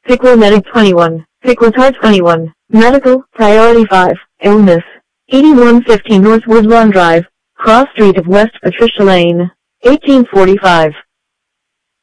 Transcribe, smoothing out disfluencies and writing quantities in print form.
Pickle Medic 21. Pickletar 21. Medical, Priority 5. Illness. 8115 North Woodlawn Drive, Cross Street of West Patricia Lane. 1845.